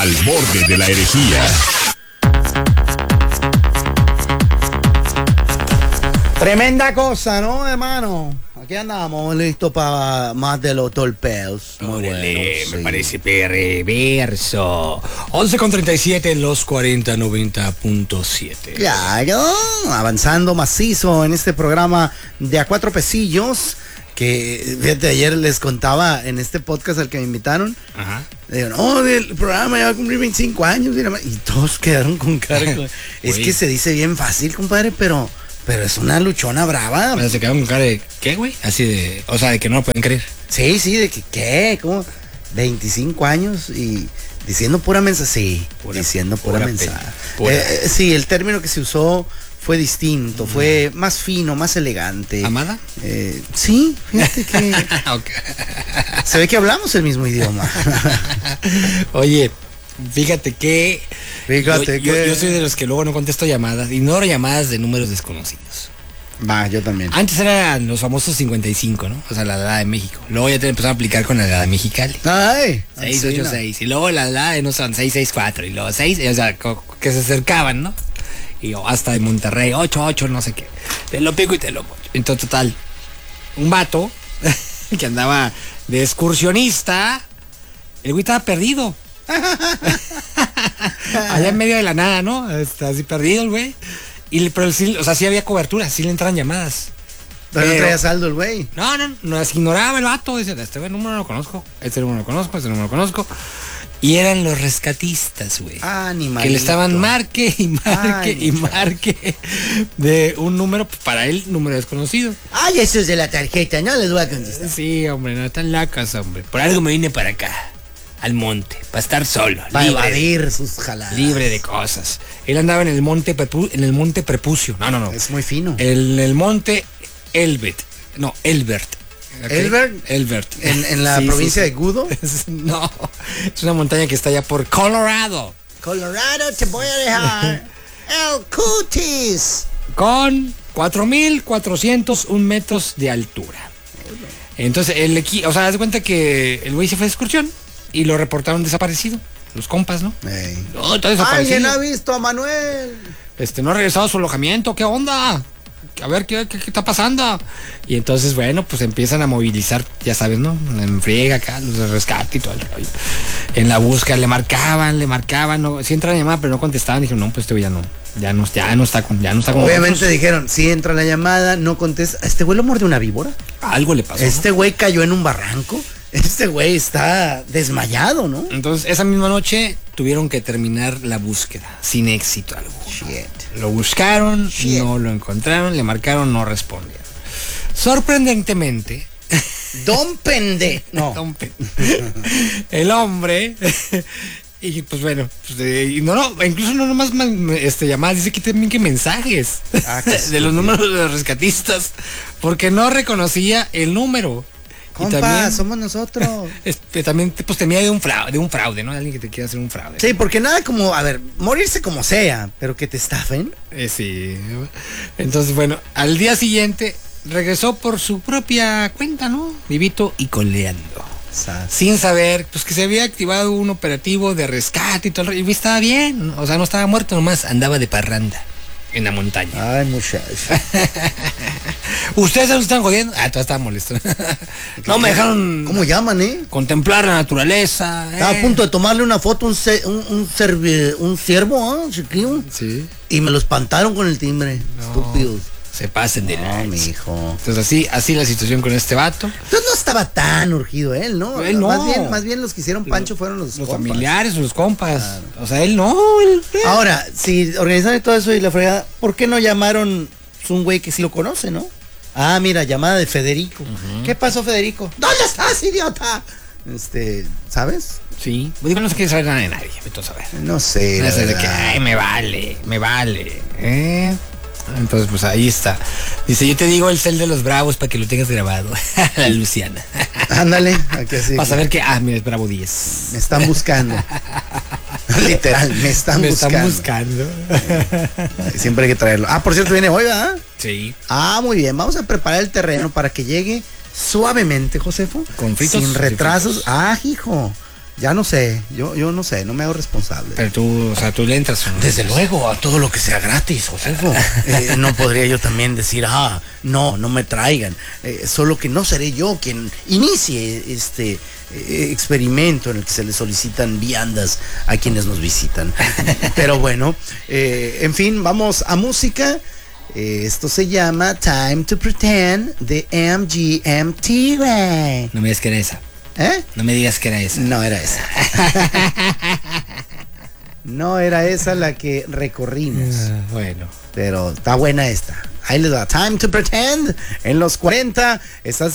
Al borde de la herejía. Tremenda cosa, ¿no, hermano? Aquí andamos listos para más de los torpeos. Muy bueno, me parece perverso. 11:37 en los 4090.7. Claro, avanzando macizo en este programa de A Cuatro Pesillos. Que, fíjate, ayer les contaba en este podcast al que me invitaron. Ajá. Digo, no, el programa ya va a cumplir 25 años. Y todos quedaron con cara. Es que se dice bien fácil, compadre, pero es una luchona brava. Pero se quedaron con cara de, ¿qué, güey? Así de, o sea, de que no lo pueden creer. Sí, de que, ¿qué? ¿Cómo? 25 años y diciendo pura mensaje. Sí, diciendo pura mensaje. Sí, el término que se usó fue distinto, fue más fino, más elegante. ¿Amada? Sí, fíjate que Okay. Se ve que hablamos el mismo idioma. Oye, fíjate que yo soy de los que luego no contesto llamadas, ignoro llamadas de números desconocidos. Va, yo también. Antes eran los famosos 55, ¿no? O sea, la edad de México. Luego ya te empezaron a aplicar con la edad de Mexicali. Ay, 686. Y luego la edad de no son 664. Y luego 6, o sea, que se acercaban, ¿no? Y hasta de Monterrey, 88, no sé qué. Te lo pico y te lo mocho. Entonces, total, un vato que andaba de excursionista, el güey estaba perdido. Allá en medio de la nada, ¿no? Está así perdido el güey. Pero sí, o sea, sí había cobertura, sí le entran llamadas. Pero no traía saldo el güey. No, las ignoraba el vato. Dice, este número no lo conozco, este número no lo conozco, este número no lo conozco. Y eran los rescatistas, güey. Animalito. Que le estaban marque de un número, para él, número desconocido. Ay, eso es de la tarjeta, no les voy a contestar. Sí, hombre, no están lacas, hombre. Por algo me vine para acá, al monte, para estar solo. Para evadir sus jaladas. Libre de cosas. Él andaba en el monte Prepucio. No. Es muy fino. En el monte Elbert. ¿Okay? Elbert. ¿En la provincia de Gudo? No, es una montaña que está allá por Colorado. Colorado, te voy a dejar el cutis. Con 4,401 metros de altura. Entonces, o sea, haz de cuenta que el güey se fue de excursión y lo reportaron desaparecido. Los compas, ¿no? No, está desaparecido. ¿Alguien ha visto a Manuel? No ha regresado a su alojamiento, ¿qué onda? A ver, ¿qué está pasando? Y entonces, bueno, pues empiezan a movilizar, ya sabes, ¿no? En friega acá, los de rescate y todo el rollo. En la búsqueda le marcaban, no, sí entra la llamada, pero no contestaban. Dijeron, no, pues este güey ya no está con Obviamente nosotros. Dijeron, sí entra la llamada, no contesta. ¿Este güey lo mordió una víbora? Algo le pasó. Este güey cayó en un barranco. Este güey está desmayado, ¿no? Entonces, esa misma noche tuvieron que terminar la búsqueda, sin éxito alguno. Lo buscaron, no lo encontraron, le marcaron, no respondieron. Sorprendentemente, el hombre, y pues bueno, incluso no nomás llamadas, dice que también que mensajes de los números de los rescatistas, porque no reconocía el número. Compa, somos nosotros. También pues temía de un fraude, ¿no? Alguien que te quiera hacer un fraude. Sí, porque nada como, morirse como sea, pero que te estafen. Sí. Entonces, bueno, al día siguiente regresó por su propia cuenta, ¿no? Vivito y coleando. Sin saber, pues que se había activado un operativo de rescate y todo el rollo. Y estaba bien, o sea, no estaba muerto, nomás andaba de parranda en la montaña. Ay, muchacho. ¿Ustedes se nos están jodiendo? Todos estaban molestos. No me dejaron. ¿Cómo llaman, contemplar la naturaleza. Estaba a punto de tomarle una foto a un ciervo, chiquillo. Sí. Y me lo espantaron con el timbre. No. Estúpidos. Se pasen de No, mijo. Entonces así la situación con este vato. Entonces no estaba tan urgido él, ¿no? Él no. Más bien los que hicieron pancho fueron los compas. Familiares o los compas. Claro. O sea, él no. Ahora, si organizaron todo eso y la fregada, ¿por qué no llamaron un güey que sí lo conoce, no? Mira, llamada de Federico. ¿Qué pasó, Federico? ¿Dónde estás, idiota? ¿Sabes? Sí. Digo, no sé qué saber nada de nadie. Entonces, a ver. No sé. No sé de que, me vale. Entonces, pues ahí está. Dice, yo te digo el cel de los Bravos para que lo tengas grabado. La Luciana. Ándale, aquí así. Para saber que, mira, es Bravo 10. Me están buscando. Literal, me están buscando. Siempre hay que traerlo. Por cierto, viene hoy, ¿verdad? Sí. Muy bien. Vamos a preparar el terreno para que llegue suavemente, Josefo. Con fritos. Sin retrasos. Hijo. Ya no sé, yo no sé, no me hago responsable. Pero tú, o sea, tú le entras. Desde luego, a todo lo que sea gratis, Josefo. No podría yo también decir, no me traigan. Solo que no seré yo quien inicie este experimento en el que se le solicitan viandas a quienes nos visitan. Pero bueno, en fin, vamos a música. Esto se llama Time to Pretend de MGMT, güey. No me digas que era esa. No me digas que era esa. No era esa. No era esa la que recorrimos. Bueno. Pero está buena esta. Ahí les da Time to Pretend en los 40. Estás